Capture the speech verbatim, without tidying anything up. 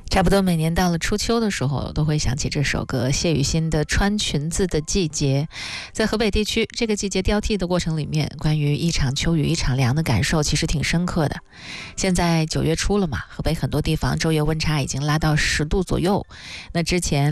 差不多每年到了初秋的时候，都会想起这首歌谢雨欣的《穿裙子的季节》。在河北地区，这个季节交替的过程里面，关于一场秋雨一场凉的感受其实挺深刻的。现在九月初了嘛，河北很多地方昼夜温差已经拉到十度左右。那之前